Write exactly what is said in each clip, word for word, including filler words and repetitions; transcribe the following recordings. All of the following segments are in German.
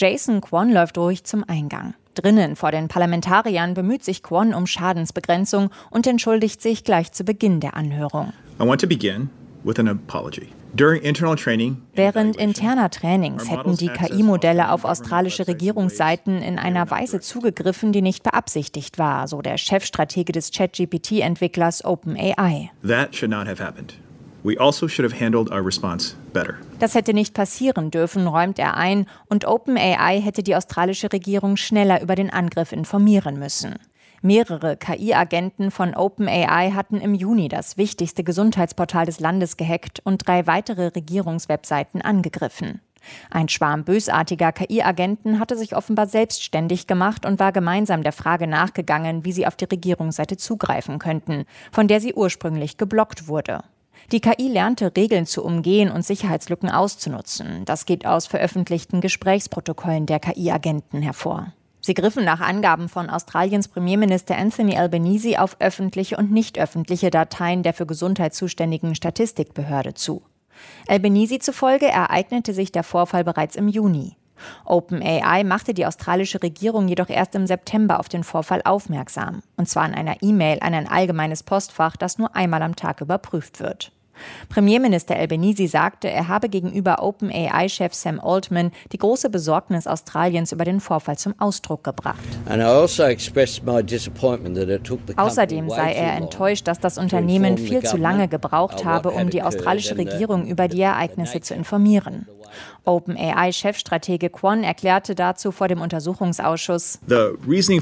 Jason Kwon läuft ruhig zum Eingang. Drinnen vor den Parlamentariern bemüht sich Kwon um Schadensbegrenzung und entschuldigt sich gleich zu Beginn der Anhörung. I want to begin with an apology. Während interner Trainings hätten die K I-Modelle auf australische Regierungsseiten in einer Weise zugegriffen, die nicht beabsichtigt war, so der Chefstratege des ChatGPT-Entwicklers OpenAI. That should not have happened. We also should have handled our response better. Das hätte nicht passieren dürfen, räumt er ein, und OpenAI hätte die australische Regierung schneller über den Angriff informieren müssen. Mehrere K I-Agenten von OpenAI hatten im Juni das wichtigste Gesundheitsportal des Landes gehackt und drei weitere Regierungswebseiten angegriffen. Ein Schwarm bösartiger K I-Agenten hatte sich offenbar selbstständig gemacht und war gemeinsam der Frage nachgegangen, wie sie auf die Regierungsseite zugreifen könnten, von der sie ursprünglich geblockt wurde. Die K I lernte, Regeln zu umgehen und Sicherheitslücken auszunutzen. Das geht aus veröffentlichten Gesprächsprotokollen der K I-Agenten hervor. Sie griffen nach Angaben von Australiens Premierminister Anthony Albanese auf öffentliche und nicht öffentliche Dateien der für Gesundheit zuständigen Statistikbehörde zu. Albanese zufolge ereignete sich der Vorfall bereits im Juni. OpenAI machte die australische Regierung jedoch erst im September auf den Vorfall aufmerksam. Und zwar in einer E-Mail an ein allgemeines Postfach, das nur einmal am Tag überprüft wird. Premierminister Albanese sagte, er habe gegenüber OpenAI-Chef Sam Altman die große Besorgnis Australiens über den Vorfall zum Ausdruck gebracht. Außerdem sei er enttäuscht, dass das Unternehmen viel zu lange gebraucht habe, um die australische Regierung über die Ereignisse zu informieren. OpenAI-Chefstratege Kwon erklärte dazu vor dem Untersuchungsausschuss: Der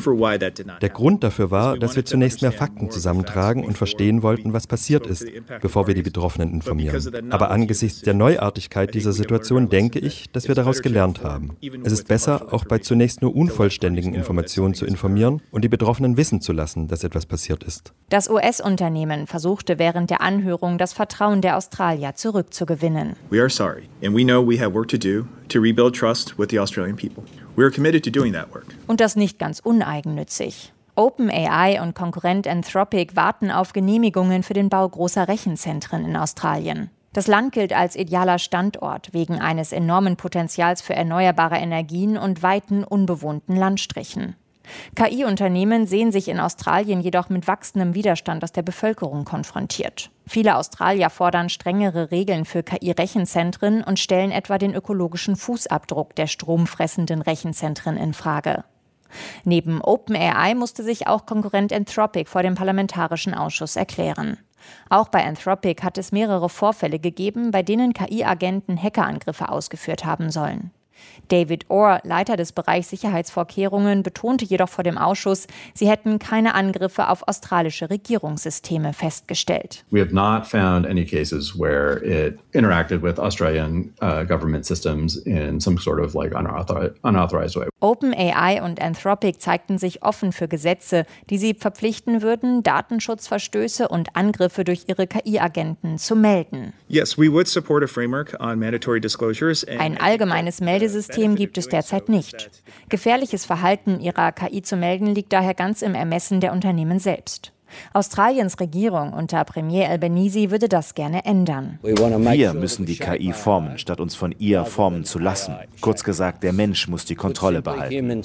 Grund dafür war, dass wir zunächst mehr Fakten zusammentragen und verstehen wollten, was passiert ist, bevor wir die Betroffenen informieren. Aber angesichts der Neuartigkeit dieser Situation denke ich, dass wir daraus gelernt haben. Es ist besser, auch bei zunächst nur unvollständigen Informationen zu informieren und die Betroffenen wissen zu lassen, dass etwas passiert ist. Das U S-Unternehmen versuchte während der Anhörung, das Vertrauen der Australier zurückzugewinnen. We are sorry, and we know we have work to do to rebuild trust with the Australian people. We are committed to doing that work. Und das nicht ganz uneigennützig. OpenAI und Konkurrent Anthropic warten auf Genehmigungen für den Bau großer Rechenzentren in Australien. Das Land gilt als idealer Standort wegen eines enormen Potenzials für erneuerbare Energien und weiten unbewohnten Landstrichen. K I-Unternehmen sehen sich in Australien jedoch mit wachsendem Widerstand aus der Bevölkerung konfrontiert. Viele Australier fordern strengere Regeln für K I-Rechenzentren und stellen etwa den ökologischen Fußabdruck der stromfressenden Rechenzentren in Frage. Neben OpenAI musste sich auch Konkurrent Anthropic vor dem Parlamentarischen Ausschuss erklären. Auch bei Anthropic hat es mehrere Vorfälle gegeben, bei denen K I-Agenten Hackerangriffe ausgeführt haben sollen. David Orr, Leiter des Bereichs Sicherheitsvorkehrungen, betonte jedoch vor dem Ausschuss, sie hätten keine Angriffe auf australische Regierungssysteme festgestellt. We have not found any cases where it interacted with Australian uh, government systems in some sort of like unauthor- unauthorized way. OpenAI und Anthropic zeigten sich offen für Gesetze, die sie verpflichten würden, Datenschutzverstöße und Angriffe durch ihre K I-Agenten zu melden. Yes, we would support a framework on mandatory disclosures. Ein allgemeines Meldesystem gibt es derzeit nicht. Gefährliches Verhalten ihrer K I zu melden liegt daher ganz im Ermessen der Unternehmen selbst. Australiens Regierung unter Premier Albanese würde das gerne ändern. Wir müssen die K I formen, statt uns von ihr formen zu lassen. Kurz gesagt, der Mensch muss die Kontrolle behalten.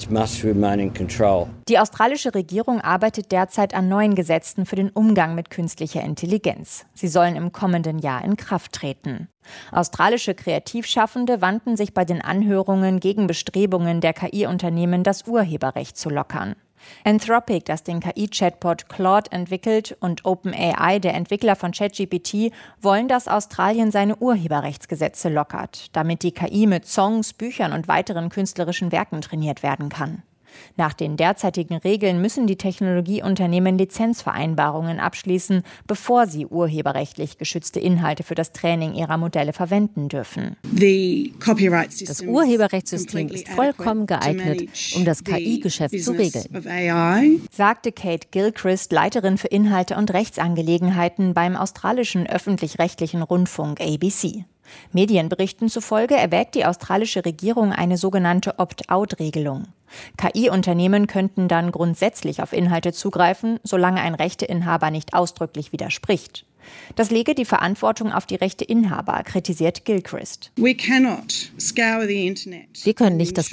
Die australische Regierung arbeitet derzeit an neuen Gesetzen für den Umgang mit künstlicher Intelligenz. Sie sollen im kommenden Jahr in Kraft treten. Australische Kreativschaffende wandten sich bei den Anhörungen gegen Bestrebungen der K I-Unternehmen, das Urheberrecht zu lockern. Anthropic, das den K I-Chatbot Claude entwickelt, und OpenAI, der Entwickler von ChatGPT, wollen, dass Australien seine Urheberrechtsgesetze lockert, damit die K I mit Songs, Büchern und weiteren künstlerischen Werken trainiert werden kann. Nach den derzeitigen Regeln müssen die Technologieunternehmen Lizenzvereinbarungen abschließen, bevor sie urheberrechtlich geschützte Inhalte für das Training ihrer Modelle verwenden dürfen. Das Urheberrechtssystem ist vollkommen geeignet, um das K I-Geschäft zu regeln, sagte Kate Gilchrist, Leiterin für Inhalte und Rechtsangelegenheiten beim australischen öffentlich-rechtlichen Rundfunk A B C. Medienberichten zufolge erwägt die australische Regierung eine sogenannte Opt-out-Regelung. K I-Unternehmen könnten dann grundsätzlich auf Inhalte zugreifen, solange ein Rechteinhaber nicht ausdrücklich widerspricht. Das lege die Verantwortung auf die Rechteinhaber, kritisiert Gilchrist. Wir können nicht das